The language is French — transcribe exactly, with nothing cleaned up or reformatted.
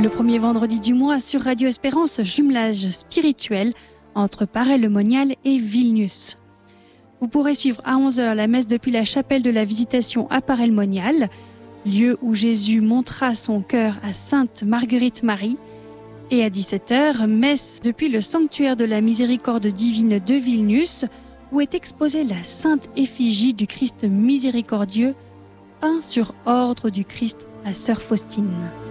Le premier vendredi du mois sur Radio Espérance, jumelage spirituel entre Paray-le-Monial et Vilnius. Vous pourrez suivre à onze heures la messe depuis la chapelle de la Visitation à Paray-le-Monial, lieu où Jésus montra son cœur à Sainte Marguerite Marie. Et à dix-sept heures, messe depuis le sanctuaire de la Miséricorde divine de Vilnius, où est exposée la sainte effigie du Christ miséricordieux, peint sur ordre du Christ à Sœur Faustine.